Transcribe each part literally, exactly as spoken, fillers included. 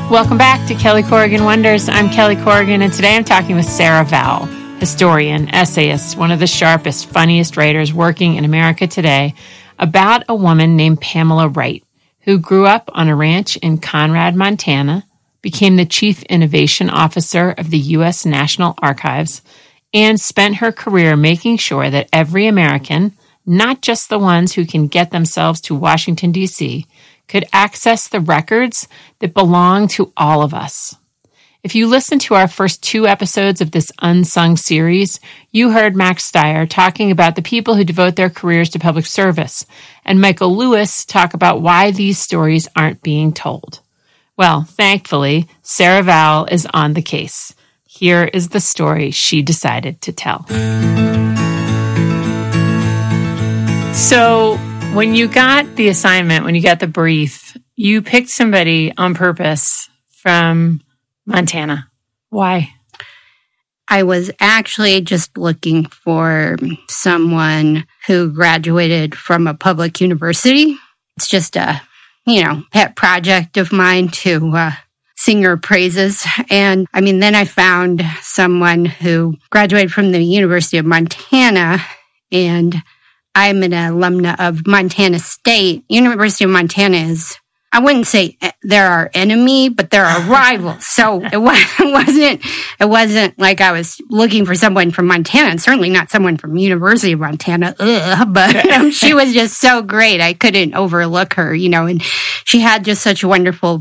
Welcome back to Kelly Corrigan Wonders. I'm Kelly Corrigan, and today I'm talking with Sarah Vowell, historian, essayist, one of the sharpest, funniest writers working in America today, about a woman named Pamela Wright, who grew up on a ranch in Conrad, Montana, became the Chief Innovation Officer of the U S National Archives, and spent her career making sure that every American, not just the ones who can get themselves to Washington, D C, could access the records that belong to all of us. If you listened to our first two episodes of this unsung series, you heard Max Stier talking about the people who devote their careers to public service, and Michael Lewis talk about why these stories aren't being told. Well, thankfully, Sarah Vowell is on the case. Here is the story she decided to tell. So, when you got the assignment, when you got the brief, you picked somebody on purpose from Montana. Why? I was actually just looking for someone who graduated from a public university. It's just a, you know, pet project of mine to uh, sing her praises. And I mean, then I found someone who graduated from the University of Montana, and I'm an alumna of Montana State. University of Montana is, I wouldn't say they're our enemy, but they're our rivals. So it wasn't, it wasn't like I was looking for someone from Montana, and certainly not someone from University of Montana. Ugh, but um, she was just so great. I couldn't overlook her, you know, and she had just such a wonderful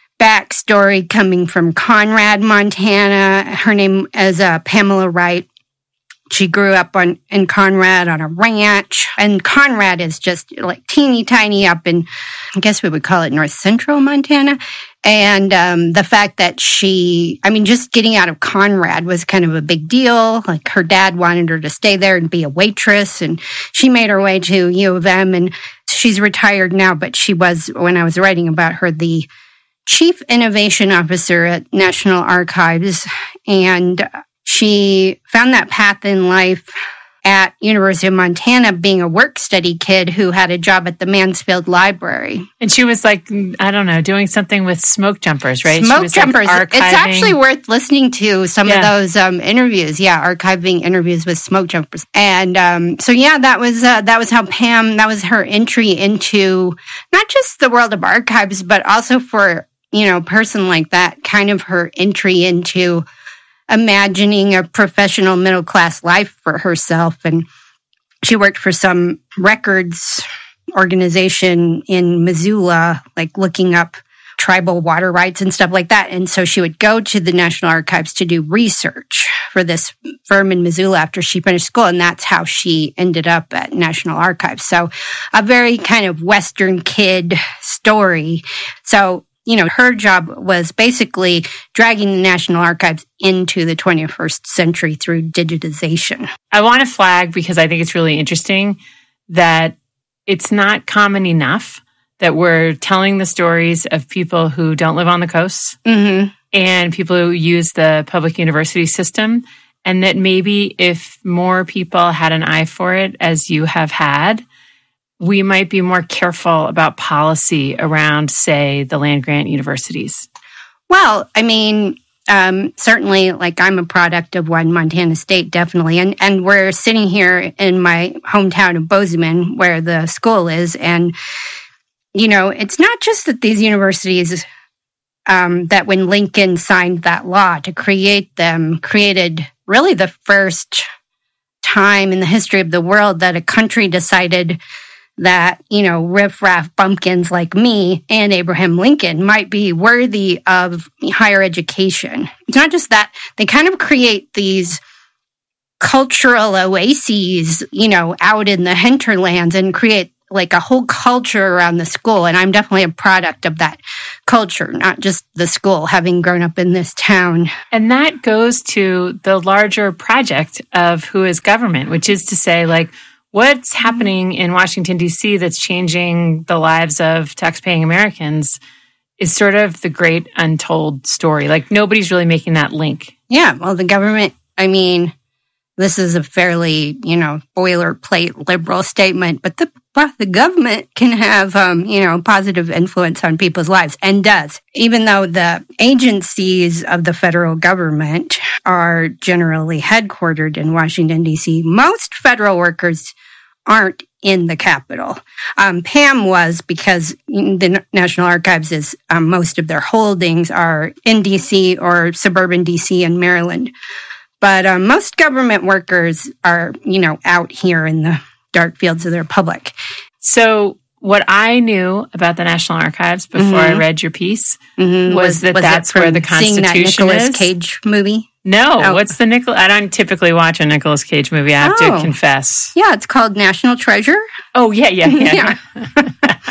backstory coming from Conrad, Montana. Her name is uh, Pamela Wright. She grew up on in Conrad on a ranch, and Conrad is just like teeny tiny up in, I guess we would call it north central Montana. And um, the fact that she, I mean, just getting out of Conrad was kind of a big deal. Like her dad wanted her to stay there and be a waitress, and she made her way to U of M, and she's retired now, but she was, when I was writing about her, the Chief Innovation Officer at National Archives, and she found that path in life at University of Montana, being a work-study kid who had a job at the Mansfield Library. And she was like, I don't know, doing something with smoke jumpers, right? Smoke she was jumpers. Like it's actually worth listening to some yeah. of those um, interviews. Yeah, archiving interviews with smoke jumpers. And um, so, yeah, that was uh, that was how Pam, that was her entry into not just the world of archives, but also for, you know, a person like that, kind of her entry into imagining a professional middle-class life for herself. And she worked for some records organization in Missoula, like looking up tribal water rights and stuff like that. And so she would go to the National Archives to do research for this firm in Missoula after she finished school. And that's how she ended up at National Archives. So a very kind of Western kid story. So, you know, her job was basically dragging the National Archives into the twenty-first century through digitization. I want to flag, because I think it's really interesting, that it's not common enough that we're telling the stories of people who don't live on the coast mm-hmm. and people who use the public university system, and that maybe if more people had an eye for it, as you have had, we might be more careful about policy around, say, the land-grant universities. Well, I mean, um, certainly, like, I'm a product of one, Montana State, definitely. And, and we're sitting here in my hometown of Bozeman, where the school is. And, you know, it's not just that these universities, um, that when Lincoln signed that law to create them, created really the first time in the history of the world that a country decided that, you know, riffraff bumpkins like me and Abraham Lincoln might be worthy of higher education. It's not just that. They kind of create these cultural oases, you know, out in the hinterlands, and create like a whole culture around the school. And I'm definitely a product of that culture, not just the school, having grown up in this town. And that goes to the larger project of who is government, which is to say, like, what's happening in Washington, D C that's changing the lives of taxpaying Americans is sort of the great untold story. Like, nobody's really making that link. Yeah, well, the government, I mean, this is a fairly, you know, boilerplate liberal statement, but the the government can have, um, you know, positive influence on people's lives, and does. Even though the agencies of the federal government are generally headquartered in Washington, D C, most federal workers aren't in the Capitol. Um, Pam was, because the National Archives is, um, most of their holdings are in D C or suburban D C and Maryland. But um, most government workers are, you know, out here in the dark fields of the Republic. So what I knew about the National Archives before mm-hmm. I read your piece mm-hmm. was, was that was that's where the Constitution that Nicolas is. Cage movie? No. Oh. What's the Nicolas? I don't typically watch a Nicolas Cage movie. I have oh. to confess. Yeah, it's called National Treasure. Oh, yeah, yeah, yeah. yeah.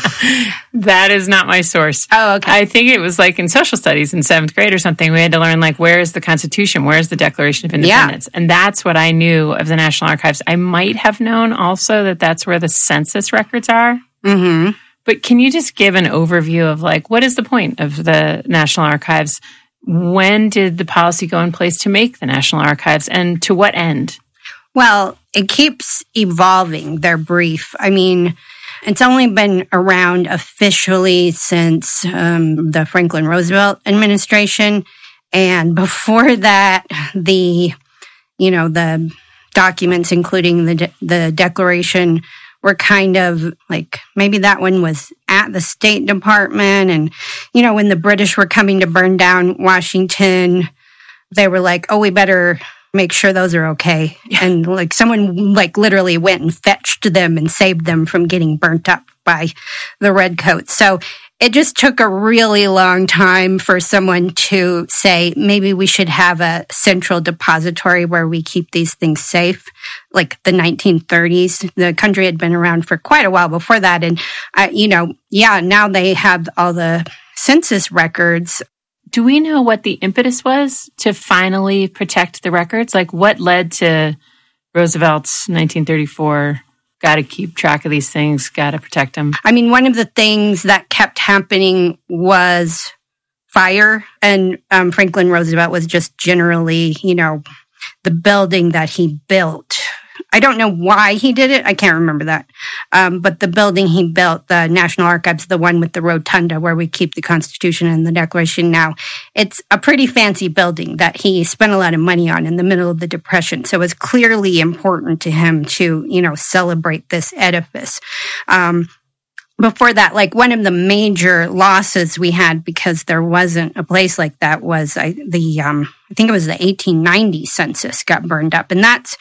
That is not my source. Oh, okay. I think it was like in social studies in seventh grade or something. We had to learn, like, where is the Constitution? Where is the Declaration of Independence? Yeah. And that's what I knew of the National Archives. I might have known also that that's where the census records are. Mm-hmm. But can you just give an overview of, like, what is the point of the National Archives? When did the policy go in place to make the National Archives, and to what end? Well, it keeps evolving, their brief. I mean, it's only been around officially since um, the Franklin Roosevelt administration. And before that, the, you know, the documents, including the de- the Declaration, were kind of like, maybe that one was at the State Department. And, you know, when the British were coming to burn down Washington, they were like, oh, we better make sure those are okay. Yeah. And like someone like literally went and fetched them and saved them from getting burnt up by the redcoats. So it just took a really long time for someone to say, maybe we should have a central depository where we keep these things safe. Like the nineteen thirties, the country had been around for quite a while before that. And, uh, you know, yeah, now they have all the census records. Do we know what the impetus was to finally protect the records? Like, what led to Roosevelt's nineteen thirty-four, got to keep track of these things, got to protect them? I mean, one of the things that kept happening was fire. And um, Franklin Roosevelt was just generally, you know, the building that he built. I don't know why he did it. I can't remember that. Um, but the building he built, the National Archives, the one with the rotunda where we keep the Constitution and the Declaration now, it's a pretty fancy building that he spent a lot of money on in the middle of the Depression. So it was clearly important to him to, you know, celebrate this edifice. Um, before that, like one of the major losses we had because there wasn't a place like that was I, the, um, I think it was the eighteen ninety census got burned up. And that's,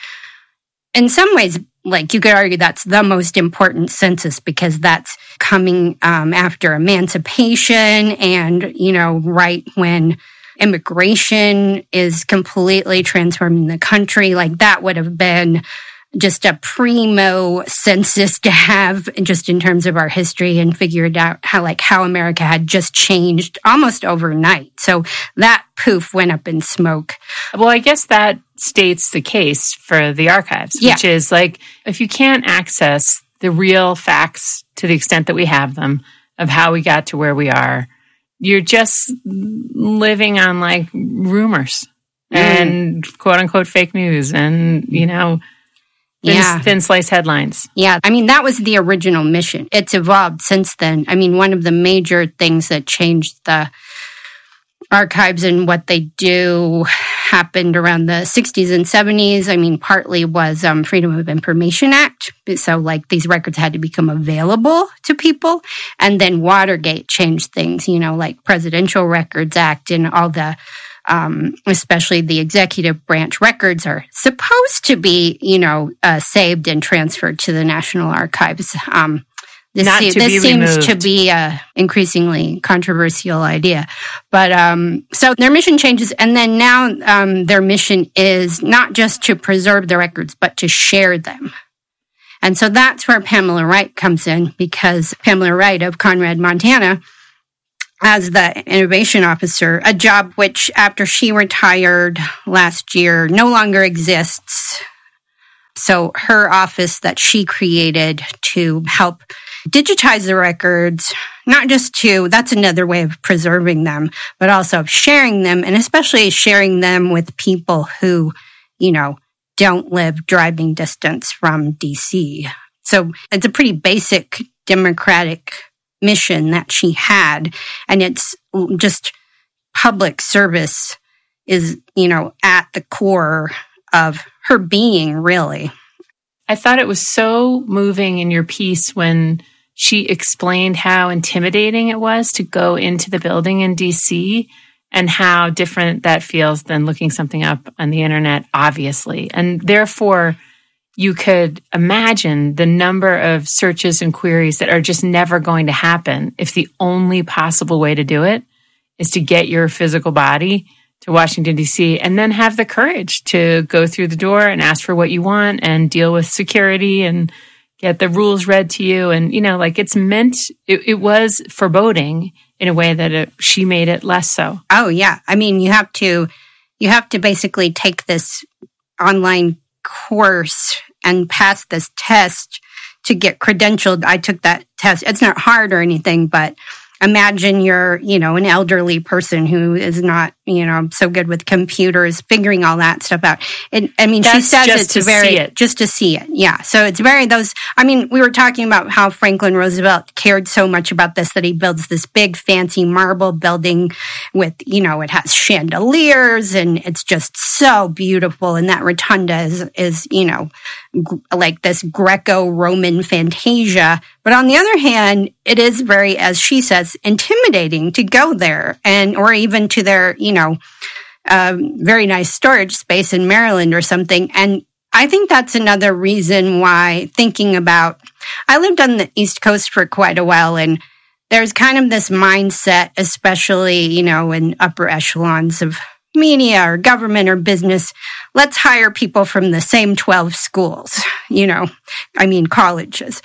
in some ways, like you could argue that's the most important census because that's coming um, after emancipation and, you know, right when immigration is completely transforming the country. Like that would have been just a primo census to have just in terms of our history and figured out how like how America had just changed almost overnight. So that poof went up in smoke. Well, I guess that states the case for the archives, yeah. which is like, if you can't access the real facts to the extent that we have them of how we got to where we are, you're just living on like rumors mm. and quote unquote fake news and, you know, thin, yeah. thin slice headlines. Yeah. I mean, that was the original mission. It's evolved since then. I mean, one of the major things that changed the archives and what they do happened around the sixties and seventies. I mean, partly was um, Freedom of Information Act. So like these records had to become available to people. And then Watergate changed things, you know, like Presidential Records Act and all the, um, especially the executive branch records are supposed to be, you know, uh, saved and transferred to the National Archives. Um, This, Not se- to this be seems removed. to be a increasingly controversial idea. But um, so their mission changes. And then now um, their mission is not just to preserve the records, but to share them. And so that's where Pamela Wright comes in, because Pamela Wright of Conrad, Montana, as the innovation officer, a job which after she retired last year no longer exists. So her office that she created to help digitize the records, not just to, that's another way of preserving them, but also of sharing them, and especially sharing them with people who, you know, don't live driving distance from D C. So it's a pretty basic democratic mission that she had. And it's just public service is, you know, at the core of her being, really. I thought it was so moving in your piece when she explained how intimidating it was to go into the building in D C and how different that feels than looking something up on the internet, obviously. And therefore, you could imagine the number of searches and queries that are just never going to happen if the only possible way to do it is to get your physical body to Washington, D C, and then have the courage to go through the door and ask for what you want and deal with security and get the rules read to you. And, you know, like it's meant, it, it was foreboding in a way that it, she made it less so. Oh, yeah. I mean, you have to, you have to basically take this online course and pass this test to get credentialed. I took that test. It's not hard or anything, but imagine you're, you know, an elderly person who is not, you know, so good with computers, figuring all that stuff out. And I mean, That's she says just it's to very, see it. just to see it. Yeah. So it's very those, I mean, we were talking about how Franklin Roosevelt cared so much about this that he builds this big fancy marble building with, you know, it has chandeliers and it's just so beautiful. And that rotunda is, is, you know, g- like this Greco-Roman fantasia. But on the other hand, it is very, as she says, intimidating to go there and, or even to their, you know, um, very nice storage space in Maryland or something. And I think that's another reason why thinking about, I lived on the East Coast for quite a while, and there's kind of this mindset, especially, you know, in upper echelons of media or government or business, let's hire people from the same twelve schools, you know, I mean, colleges.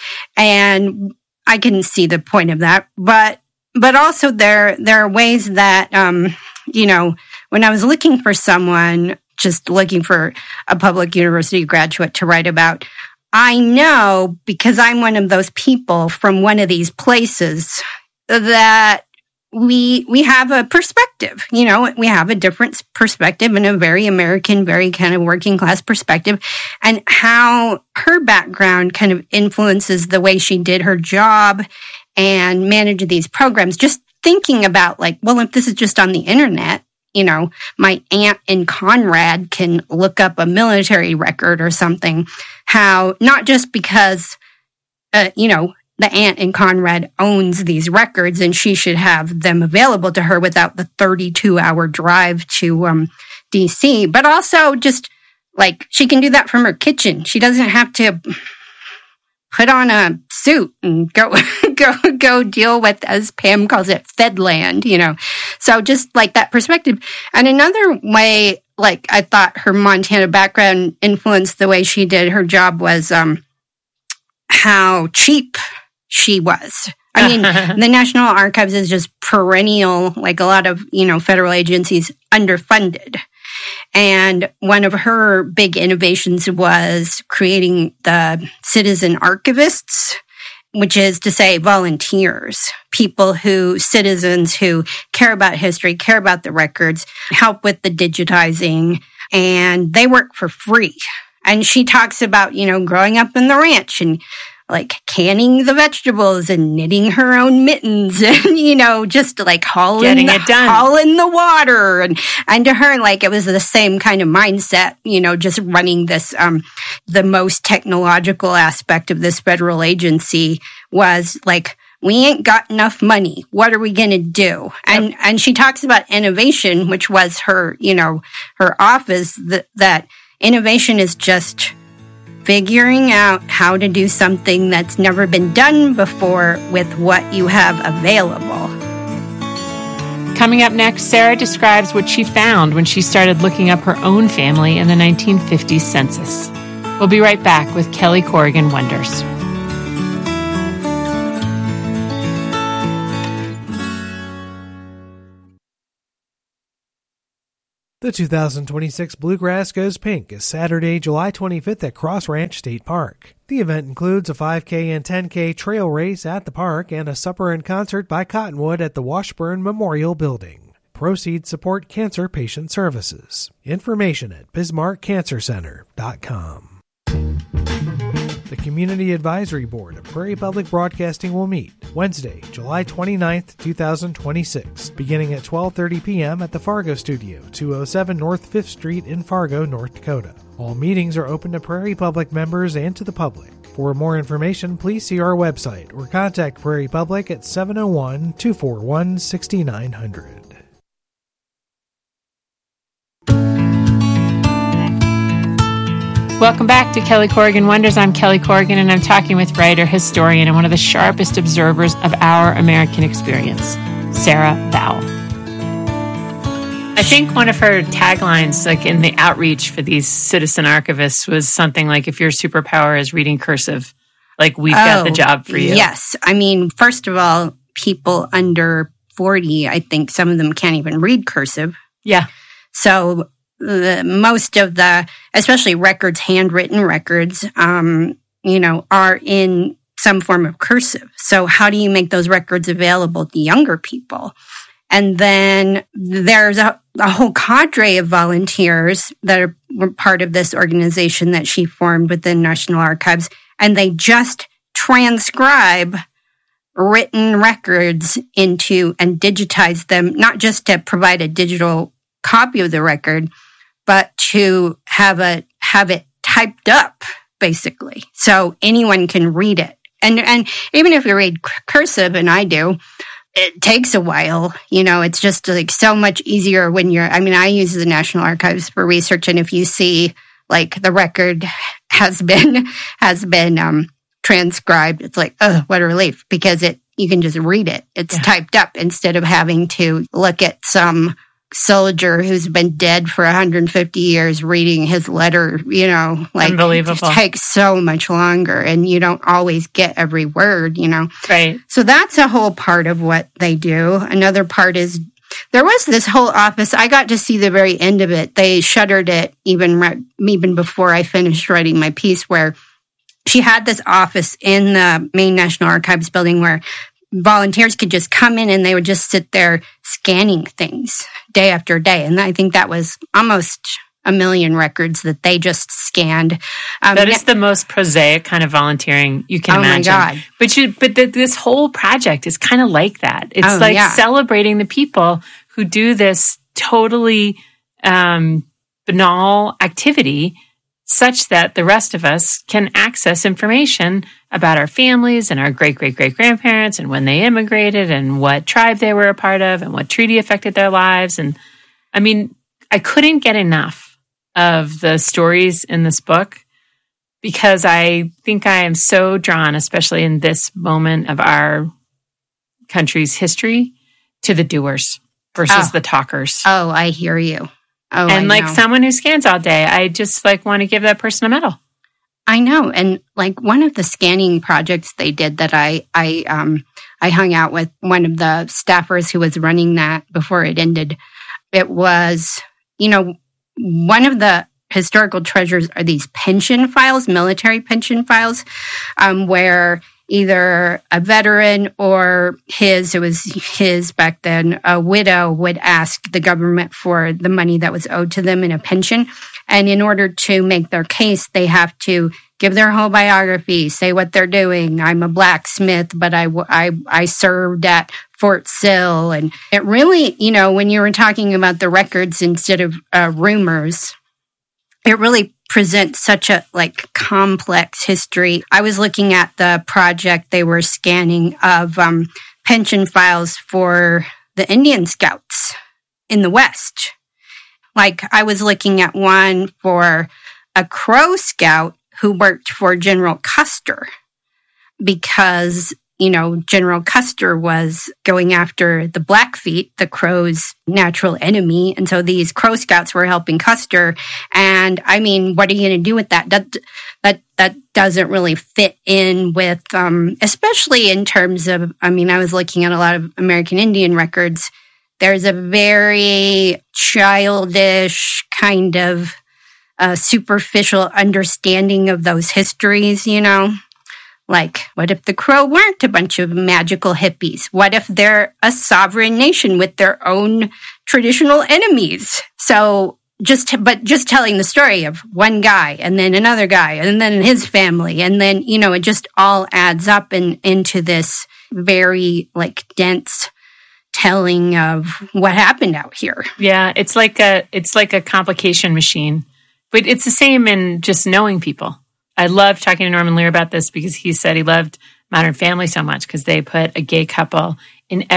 And I can see the point of that. But, but also there, there are ways that, um, you know, when I was looking for someone, just looking for a public university graduate to write about, I know because I'm one of those people from one of these places that we we have a perspective, you know, we have a different perspective and a very American, very kind of working class perspective, and how her background kind of influences the way she did her job and managed these programs. Just thinking about like, well, if this is just on the internet, you know, my aunt in Conrad can look up a military record or something, how not just because, uh, you know, the aunt in Conrad owns these records and she should have them available to her without the thirty-two hour drive to um, D C, but also just like she can do that from her kitchen. She doesn't have to put on a suit and go go go deal with, as Pam calls it, Fedland, you know. So just like that perspective. And another way, like I thought her Montana background influenced the way she did her job was um, how cheap she was. I mean, the National Archives is just perennial, like a lot of, you know, federal agencies, underfunded. And one of her big innovations was creating the citizen archivists, which is to say volunteers, people who, citizens who care about history, care about the records, help with the digitizing, and they work for free. And she talks about, you know, growing up in the ranch and like canning the vegetables and knitting her own mittens and, you know, just like hauling, Getting the, it done. hauling the water. And, and to her, like it was the same kind of mindset, you know, just running this, um, the most technological aspect of this federal agency was like, we ain't got enough money. What are we going to do? And, yep. and she talks about innovation, which was her, you know, her office, that, that innovation is just figuring out how to do something that's never been done before with what you have available. Coming up next, Sarah describes what she found when she started looking up her own family in the nineteen fifties census. We'll be right back with Kelly Corrigan Wonders. The two thousand twenty-six Bluegrass Goes Pink is Saturday, July twenty-fifth at Cross Ranch State Park. The event includes a five K and ten K trail race at the park and a supper and concert by Cottonwood at the Washburn Memorial Building. proceeds support cancer patient services. Information at bismarck cancer center dot com. The Community Advisory Board of Prairie Public Broadcasting will meet Wednesday, July twenty-ninth, twenty twenty-six, beginning at twelve thirty p.m. at the Fargo Studio, two oh seven North fifth Street in Fargo, North Dakota. All meetings are open to Prairie Public members and to the public. For more information, please see our website or contact Prairie Public at seven oh one, two four one, six nine zero zero. Welcome back to Kelly Corrigan Wonders. I'm Kelly Corrigan, and I'm talking with writer, historian, and one of the sharpest observers of our American experience, Sarah Vowell. I think one of her taglines, like in the outreach for these citizen archivists, was something like, if your superpower is reading cursive, like, we've oh, got the job for you. Yes. I mean, first of all, people under forty, I think some of them can't even read cursive. Yeah. So the, most of the, especially records, handwritten records, um, you know, are in some form of cursive. So how do you make those records available to younger people? And then there's a, a whole cadre of volunteers that are were part of this organization that she formed within National Archives, and they just transcribe written records into and digitize them, not just to provide a digital copy of the record, but to have a have it typed up, basically, so anyone can read it. And and even if you read cursive, and I do, it takes a while. You know, it's just like so much easier when you're. I mean, I use the National Archives for research, and if you see like the record has been has been um, transcribed, it's like, oh, what a relief, because it you can just read it. It's yeah. typed up instead of having to look at some soldier who's been dead for one hundred fifty years reading his letter, you know, like, unbelievable. It takes so much longer, and you don't always get every word, you know. Right. So that's a whole part of what they do. Another part is there was this whole office. I got to see the very end of it. They shuttered it even re- even before I finished writing my piece, where she had this office in the main National Archives building where volunteers could just come in and they would just sit there scanning things day after day. And I think that was almost a million records that they just scanned. Um, that is the most prosaic kind of volunteering you can oh imagine. Oh, my God. But, you, but the, this whole project is kind of like that. It's oh, like yeah. celebrating the people who do this totally um, banal activity, such that the rest of us can access information about our families and our great-great-great-grandparents and when they immigrated and what tribe they were a part of and what treaty affected their lives. And I mean, I couldn't get enough of the stories in this book, because I think I am so drawn, especially in this moment of our country's history, to the doers versus oh. the talkers. Oh, I hear you. Oh, and I like know. someone who scans all day, I just like want to give that person a medal. I know. And like one of the scanning projects they did that I, I, um, I hung out with one of the staffers who was running that before it ended. It was, you know, one of the historical treasures are these pension files, military pension files, um, where either a veteran or his, it was his back then, a widow would ask the government for the money that was owed to them in a pension. And in order to make their case, they have to give their whole biography, say what they're doing. I'm a blacksmith, but I, I, I served at Fort Sill. And it really, you know, when you were talking about the records instead of uh, rumors, it really presents such a like complex history. I was looking at the project they were scanning of um, pension files for the Indian Scouts in the West. Like I was looking at one for a Crow Scout who worked for General Custer, because, you know, General Custer was going after the Blackfeet, the Crows' natural enemy. And so these Crow Scouts were helping Custer. And I mean, what are you going to do with that? That, that, that doesn't really fit in with, um, especially in terms of, I mean, I was looking at a lot of American Indian records. There's a very childish kind of uh, superficial understanding of those histories, you know? Like, what if the Crow weren't a bunch of magical hippies? What if they're a sovereign nation with their own traditional enemies? So just, but just telling the story of one guy and then another guy and then his family. And then, you know, it just all adds up and into this very like dense telling of what happened out here. Yeah. It's like a, it's like a complication machine, but it's the same in just knowing people. I love talking to Norman Lear about this because he said he loved Modern Family so much because they put a gay couple in